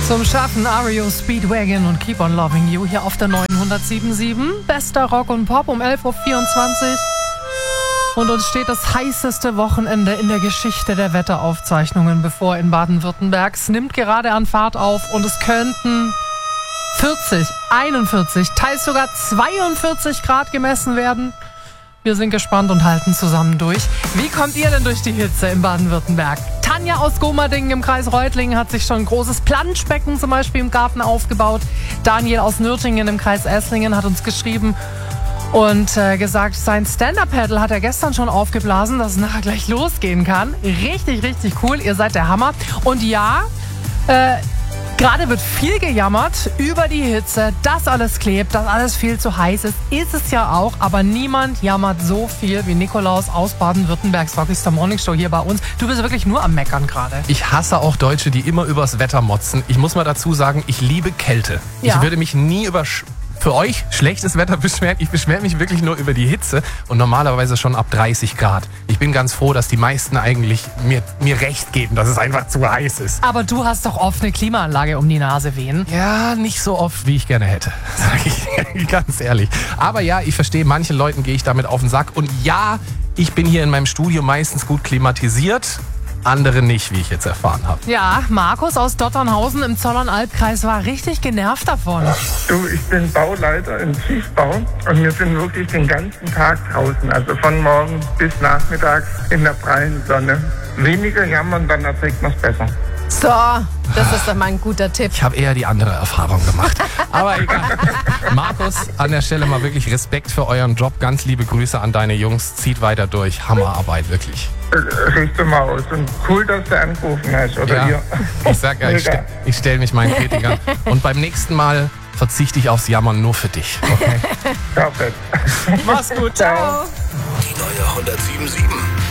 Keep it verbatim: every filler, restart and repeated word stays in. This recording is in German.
Zum Schaffen R E O Speedwagon und Keep on Loving You hier auf der neunhundertsieben Komma sieben. Bester Rock und Pop um elf Uhr vierundzwanzig. Und uns steht das heißeste Wochenende in der Geschichte der Wetteraufzeichnungen bevor in Baden-Württemberg. Es nimmt gerade an Fahrt auf und es könnten vierzig, einundvierzig, teils sogar zweiundvierzig Grad gemessen werden. Wir sind gespannt und halten zusammen durch. Wie kommt ihr denn durch die Hitze in Baden-Württemberg? Tanja aus Gomadingen im Kreis Reutlingen hat sich schon ein großes Planschbecken zum Beispiel im Garten aufgebaut. Daniel aus Nürtingen im Kreis Esslingen hat uns geschrieben und äh, gesagt, sein Stand-Up-Paddle hat er gestern schon aufgeblasen, dass es nachher gleich losgehen kann. Richtig, richtig cool. Ihr seid der Hammer. Und ja, äh, gerade wird viel gejammert über die Hitze, dass alles klebt, dass alles viel zu heiß ist. Ist es ja auch, aber niemand jammert so viel wie Nikolaus aus Baden-Württembergs Rockystar Morning Show hier bei uns. Du bist wirklich nur am Meckern gerade. Ich hasse auch Deutsche, die immer übers Wetter motzen. Ich muss mal dazu sagen, ich liebe Kälte. Ja. Ich würde mich nie über sch- für euch schlechtes Wetter beschweren. Ich beschwere mich wirklich nur über die Hitze und normalerweise schon ab dreißig Grad. Ich bin ganz froh, dass die meisten eigentlich mir, mir recht geben, dass es einfach zu heiß ist. Aber du hast doch oft eine Klimaanlage um die Nase wehen. Ja, nicht so oft, wie ich gerne hätte, sage ich ganz ehrlich. Aber ja, ich verstehe, manchen Leuten gehe ich damit auf den Sack. Und ja, ich bin hier in meinem Studio meistens gut klimatisiert. Andere nicht, wie ich jetzt erfahren habe. Ja, Markus aus Dotternhausen im Zollern-Albkreis war richtig genervt davon. Du, ich bin Bauleiter im Tiefbau und wir sind wirklich den ganzen Tag draußen, also von morgens bis nachmittags in der prallen Sonne. Weniger jammern, dann erträgt man es besser. So, das ist doch mal ein guter Tipp. Ich habe eher die andere Erfahrung gemacht. Aber egal. Markus, an der Stelle mal wirklich Respekt für euren Job. Ganz liebe Grüße an deine Jungs. Zieht weiter durch. Hammerarbeit, wirklich. Richte mal aus. Und cool, dass du angerufen hast, oder Ja, ihr? ich sag ja, ich, ste- ich stelle mich meinen Kritikern. Und beim nächsten Mal verzichte ich aufs Jammern nur für dich. Okay? Perfekt. Mach's gut. Ciao. Die neue hundertsieben Komma sieben.